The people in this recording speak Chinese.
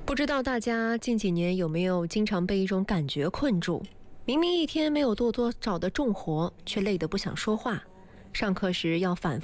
不知道大家近几年有没有经常被一种感觉困住，明明一天没有做多少的重活，却累得不想说话，上课时要反复